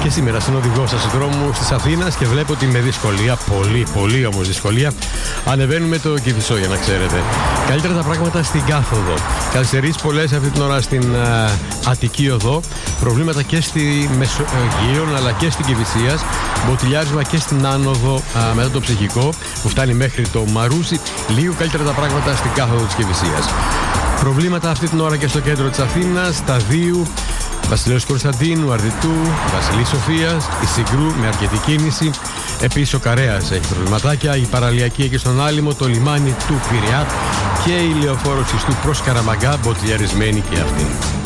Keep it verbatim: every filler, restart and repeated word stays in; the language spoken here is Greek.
Και σήμερα στον οδηγό σας του δρόμου της Αθήνας και βλέπω ότι με δυσκολία, πολύ, πολύ όμως δυσκολία, ανεβαίνουμε το Κηφισό, για να ξέρετε. Καλύτερα τα πράγματα στην κάθοδο. Καθυστερήσεις πολλές αυτή την ώρα στην uh, Αττική Οδό. Προβλήματα και στη Μεσογείων αλλά και στην Κηφισίας. Μποτιλιάρισμα και στην άνοδο uh, μετά το ψυχικό που φτάνει μέχρι το Μαρούσι. Λίγο καλύτερα τα πράγματα στην κάθοδο της Κηφισίας. Προβλήματα αυτή την ώρα και στο κέντρο της Αθήνας, στα Δίου, Βασιλέως Κωνσταντίνου, Αρδιτού, Βασιλή Σοφίας, η Συγκρού με αρκετή κίνηση. Επίσης ο Καρέας έχει προβληματάκια, η παραλιακή εκεί στον Άλυμο, το λιμάνι του Πειραιά και η λεωφόρο του προς Καραμαγκά, μποτιλιαρισμένη και αυτή.